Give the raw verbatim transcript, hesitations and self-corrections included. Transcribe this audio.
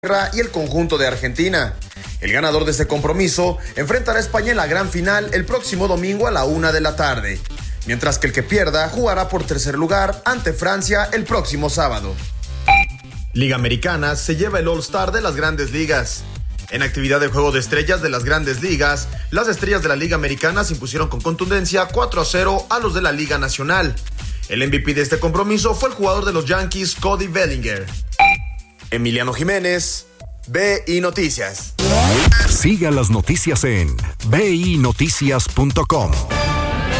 y el conjunto de Argentina. El ganador de este compromiso enfrentará a España en la gran final el próximo domingo a la una de la tarde, mientras que el que pierda jugará por tercer lugar ante Francia el próximo sábado. Liga Americana se lleva el All-Star de las Grandes Ligas. En actividad de juego de estrellas de las Grandes Ligas, las estrellas de la Liga Americana se impusieron con contundencia cuatro a cero a los de la Liga Nacional. El M V P de este compromiso fue el jugador de los Yankees, Cody Bellinger. Emiliano Jiménez, B I Noticias. Siga las noticias en be i noticias punto com.